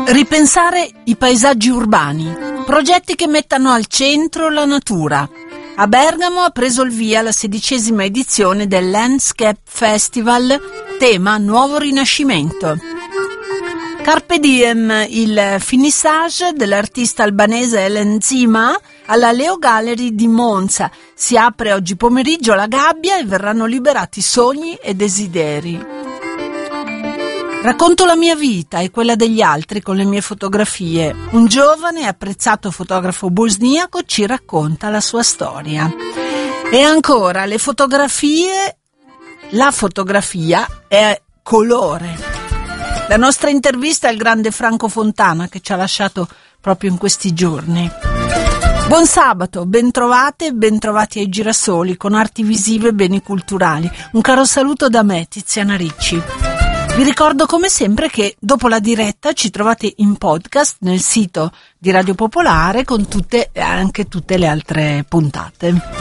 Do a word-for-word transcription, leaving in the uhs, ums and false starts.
Ripensare i paesaggi urbani, progetti che mettano al centro la natura. A Bergamo ha preso il via la sedicesima edizione del Landscape Festival, tema Nuovo Rinascimento. Carpe diem, il finissage dell'artista albanese Helen Zima alla Leo Gallery di Monza. Si apre oggi pomeriggio la gabbia e verranno liberati sogni e desideri. Racconto la mia vita e quella degli altri con le mie fotografie. Un giovane e apprezzato fotografo bosniaco ci racconta la sua storia. E ancora, le fotografie, la fotografia è colore. La nostra intervista al grande Franco Fontana, che ci ha lasciato proprio in questi giorni. Buon sabato, bentrovate e bentrovati ai Girasoli con arti visive e beni culturali. Un caro saluto da me, Tiziana Ricci. Vi ricordo come sempre che dopo la diretta ci trovate in podcast nel sito di Radio Popolare con tutte anche tutte le altre puntate.